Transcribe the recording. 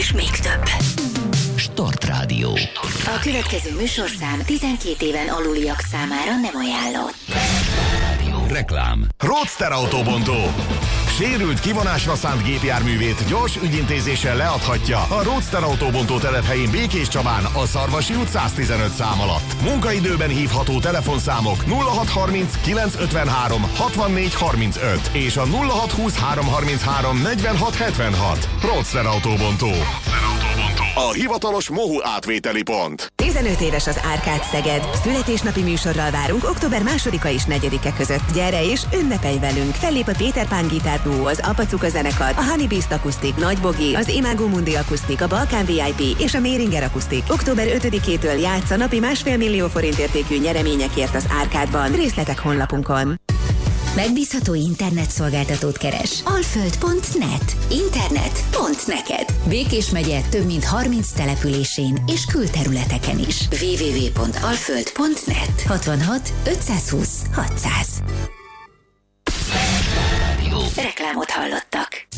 és még több. Start Rádió. A következő műsorszám 12 éven aluliak számára nem ajánlott. Reklám. Roadster autóbontó. Sérült, kivonásra szánt gépjárművét gyors ügyintézéssel leadhatja a Roadster autóbontó telephelyén Békés Csabán a Szarvasi út 115 szám alatt. Munkaidőben hívható telefonszámok 0630 953 64 35 és a 0620 333 46 76. Roadster autóbontó. A hivatalos Mohu átvételi pont. 15 éves az Árkád Szeged. Születésnapi műsorral várunk október 2-a és 4-e között. Gyere és ünnepelj velünk! Fellép a Péter Pán Gitár Duo, az Apacuka zenekar, a Honey Beast Akusztik, Nagy Bogi, az Imago Mundi Akusztik, a Balkán VIP és a Méringer Akusztik. Október 5-től játsz a napi 1,5 millió forint értékű nyereményekért az Árkádban. Részletek honlapunkon. Megbízható internetszolgáltatót keres. Alföld.net. Internet pont neked. Békés megye több mint 30 településén és külterületeken is. www.alföld.net. 66 520 600. Reklámot hallottak.